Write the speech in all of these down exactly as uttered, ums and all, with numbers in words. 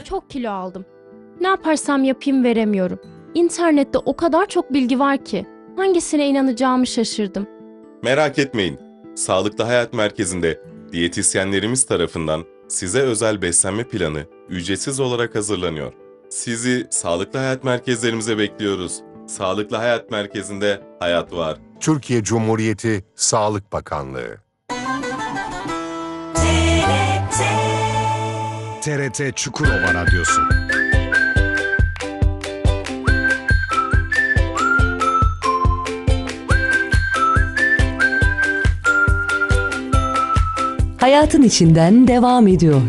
çok kilo aldım. Ne yaparsam yapayım veremiyorum. İnternette o kadar çok bilgi var ki hangisine inanacağımı şaşırdım. Merak etmeyin. Sağlıklı Hayat Merkezi'nde diyetisyenlerimiz tarafından size özel beslenme planı ücretsiz olarak hazırlanıyor. Sizi Sağlıklı Hayat Merkezlerimize bekliyoruz. Sağlıklı Hayat Merkezi'nde hayat var. Türkiye Cumhuriyeti Sağlık Bakanlığı. T R T Çukurova Radyosu. Hayatın içinden devam ediyor.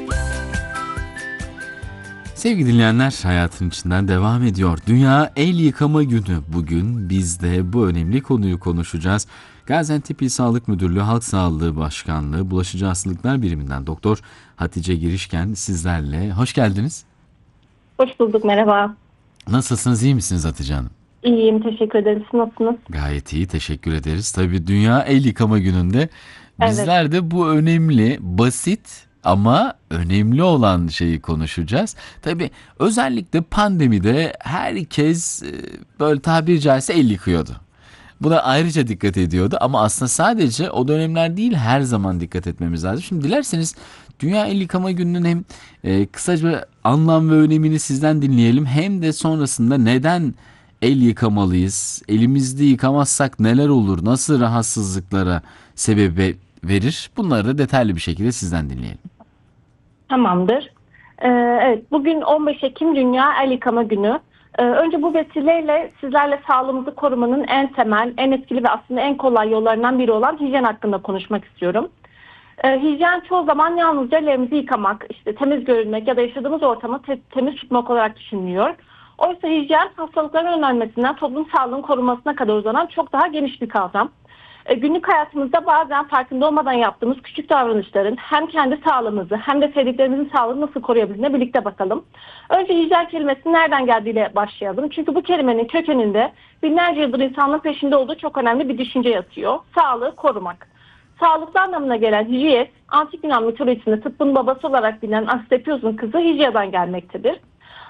Sevgili dinleyenler, hayatın içinden devam ediyor. Dünya El Yıkama Günü. Bugün biz de bu önemli konuyu konuşacağız. Gaziantep İl Sağlık Müdürlüğü Halk Sağlığı Başkanlığı Bulaşıcı Hastalıklar Biriminden Doktor Hatice Girişken sizlerle. Hoş geldiniz. Hoş bulduk, merhaba. Nasılsınız, iyi misiniz Hatice Hanım? İyiyim, teşekkür ederim. Siz nasılsınız? Gayet iyi, teşekkür ederiz. Tabii Dünya El Yıkama Günü'nde bizler evet. de bu önemli, basit ama önemli olan şeyi konuşacağız. Tabii özellikle pandemide herkes böyle tabiri caizse el yıkıyordu. Buna ayrıca dikkat ediyordu ama aslında sadece o dönemler değil, her zaman dikkat etmemiz lazım. Şimdi dilerseniz Dünya El Yıkama Günü'nün hem e, kısaca anlam ve önemini sizden dinleyelim, hem de sonrasında neden el yıkamalıyız, elimizde yıkamazsak neler olur, nasıl rahatsızlıklara sebep verir, bunları da detaylı bir şekilde sizden dinleyelim. Tamamdır. Ee, evet, bugün on beş Ekim Dünya El Yıkama Günü. Ee, önce bu vesileyle sizlerle sağlığımızı korumanın en temel, en etkili ve aslında en kolay yollarından biri olan hijyen hakkında konuşmak istiyorum. Ee, hijyen çoğu zaman yalnızca ellerimizi yıkamak, işte temiz görünmek ya da yaşadığımız ortamı te- temiz tutmak olarak düşünülüyor. Oysa hijyen hastalıkların önlenmesinden toplum sağlığının korunmasına kadar uzanan çok daha geniş bir kavram. E, günlük hayatımızda bazen farkında olmadan yaptığımız küçük davranışların hem kendi sağlığımızı hem de sevdiklerimizin sağlığını nasıl koruyabildiğine birlikte bakalım. Önce hijyen kelimesinin nereden geldiğiyle başlayalım. Çünkü bu kelimenin kökeninde binlerce yıldır insanlığın peşinde olduğu çok önemli bir düşünce yatıyor. Sağlığı korumak. Sağlıklı anlamına gelen Hijyes, Antik Yunan mitolojisinde tıbbın babası olarak bilinen Asklepios'un kızı Higya'dan gelmektedir.